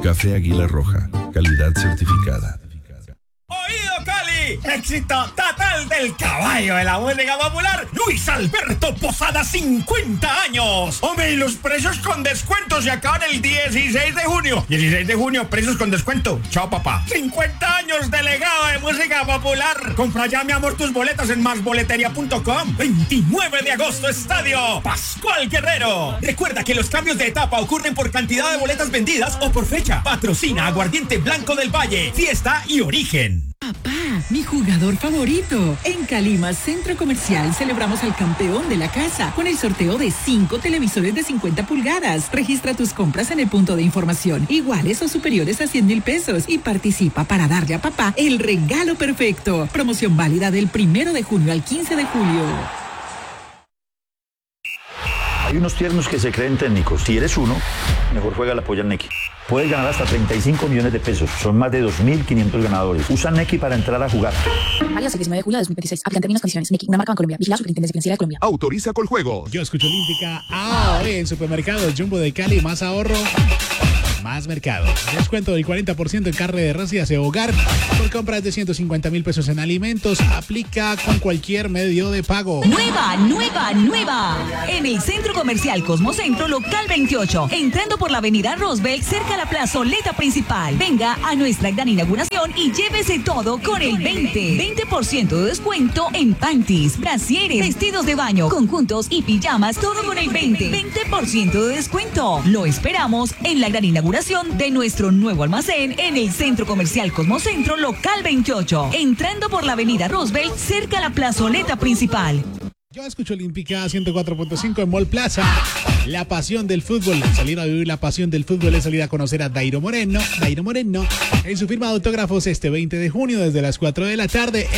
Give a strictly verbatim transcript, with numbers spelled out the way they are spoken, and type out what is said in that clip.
Café Águila Roja, calidad certificada. ¡Oído, Cali! ¡Éxito total del caballo de la música popular! ¡Luis Alberto Posada, cincuenta años! ¡Hombre, y los precios con descuento se acaban el dieciséis de junio! dieciséis de junio, precios con descuento. ¡Chao, papá! cincuenta años de legado de música popular. Compra ya, mi amor, tus boletas en más boletería punto com. veintinueve de agosto, estadio Pascual Guerrero. Recuerda que los cambios de etapa ocurren por cantidad de boletas vendidas o por fecha. Patrocina Aguardiente Blanco del Valle, Fiesta y Origen. Papá, mi jugador favorito. En Calima Centro Comercial celebramos al campeón de la casa con el sorteo de cinco televisores de cincuenta pulgadas. Registra tus compras en el punto de información, iguales o superiores a cien mil pesos, y participa para darle a papá el regalo perfecto. Promoción válida del primero de junio al quince de julio. Hay unos tiernos que se creen técnicos. Si eres uno, mejor juega la polla Neki. Puedes ganar hasta treinta y cinco millones de pesos. Son más de dos mil quinientos ganadores. Usa Neki para entrar a jugar. Válido hasta el diecinueve de julio de dos mil veintiséis. Aplican términos y condiciones. Neki, una marca en Colombia. Vigilada Superintendencia Financiera de Colombia. Autoriza Coljuegos. Yo escucho Olímpica. Ah, hoy en Supermercados Jumbo de Cali. Más ahorro, más mercado. Descuento del cuarenta por ciento en carne de res y aseo hogar por compras de ciento cincuenta mil pesos en alimentos. Aplica con cualquier medio de pago. Nueva, nueva, nueva. En el Centro Comercial Cosmocentro Local veintiocho. Entrando por la avenida Roosevelt, cerca a la plazoleta principal. Venga a nuestra gran inauguración y llévese todo con el veinte. veinte por ciento de descuento en panties, brasieres, vestidos de baño, conjuntos y pijamas. Todo con el veinte. veinte por ciento de descuento. Lo esperamos en la gran inauguración de nuestro nuevo almacén en el Centro Comercial Cosmocentro Local veintiocho, entrando por la avenida Roosevelt, cerca a la plazoleta principal. Yo escucho Olímpica ciento cuatro punto cinco en Mall Plaza. La pasión del fútbol. Salir a vivir la pasión del fútbol es salir a conocer a Dairo Moreno. Dairo Moreno en su firma de autógrafos este veinte de junio desde las cuatro de la tarde.